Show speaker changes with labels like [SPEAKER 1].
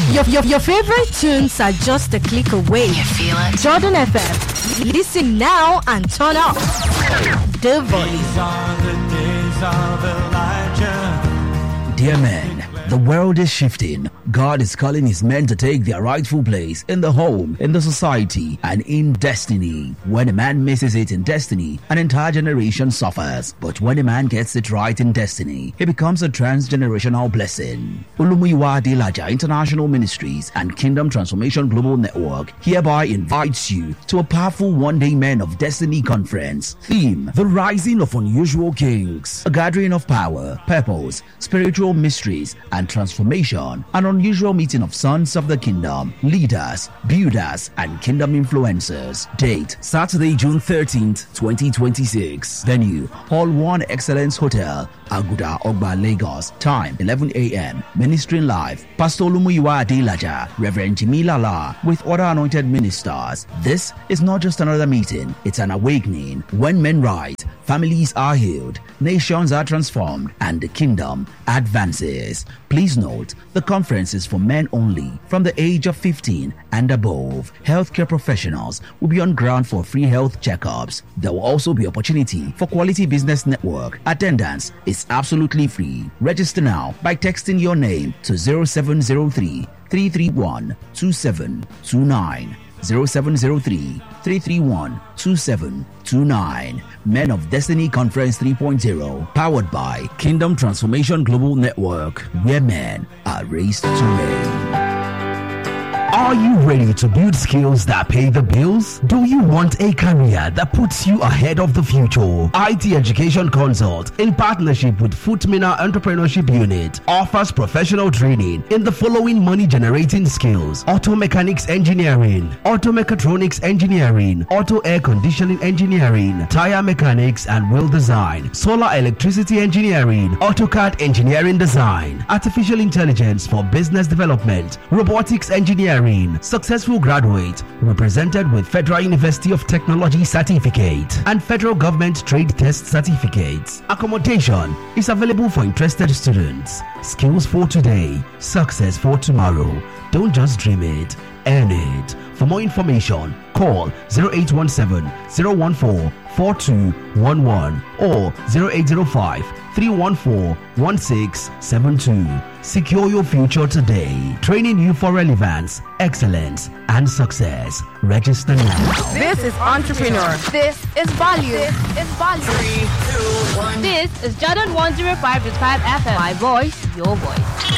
[SPEAKER 1] Your favorite tunes are just a click away.
[SPEAKER 2] You feel it?
[SPEAKER 1] Jordan FM. Listen now and turn up the volume.
[SPEAKER 3] These are the days of Elijah.
[SPEAKER 4] Dear men, the world is shifting. God is calling his men to take their rightful place in the home, in the society, and in destiny. When a man misses it in destiny, an entire generation suffers. But when a man gets it right in destiny, he becomes a transgenerational blessing. Olumuyiwa Adelaja International Ministries and Kingdom Transformation Global Network hereby invites you to a powerful one-day Men of Destiny conference. Theme: The Rising of Unusual Kings. A gathering of power, purpose, spiritual mysteries, and transformation. An unusual meeting of sons of the kingdom, leaders, builders, and kingdom influencers. Date: Saturday, June 13th, 2026. Venue: Hall 1 Excellence Hotel, Aguda, Ogba, Lagos. Time: 11 a.m. Ministering live: Pastor Olumuyiwa Adelaja, Reverend Jimmy Lala, with other anointed ministers. This is not just another meeting, it's an awakening. When men rise, families are healed, nations are transformed, and the kingdom advances. Please note, the conference is for men only from the age of 15 and above. Healthcare professionals will be on ground for free health checkups. There will also be opportunity for Quality Business Network. Attendance is absolutely free. Register now by texting your name to 0703 331 2729. 0703 331 2729. Men of Destiny Conference 3.0, powered by Kingdom Transformation Global Network, where men are raised to reign. Are you ready to build skills that pay the bills? Do you want a career that puts you ahead of the future? IT Education Consult, in partnership with Footmina Entrepreneurship Unit, offers professional training in the following money-generating skills: auto mechanics engineering, auto mechatronics engineering, auto air conditioning engineering, tire mechanics and wheel design, solar electricity engineering, AutoCAD engineering design, artificial intelligence for business development, robotics engineering. Successful graduate represented with Federal University of Technology certificate and Federal Government Trade Test certificates. Accommodation is available for interested students. Skills for today, success for tomorrow. Don't just dream it, earn it. For more information, call 0817 014 4211 or 0805 314 1672. Secure your future today. Training you for relevance, excellence, and success. Register now.
[SPEAKER 1] This is Entrepreneur.
[SPEAKER 2] This is value. This is value.
[SPEAKER 3] 3, 2, 1.
[SPEAKER 2] This is Jordan 105.5 FM. My voice, your voice.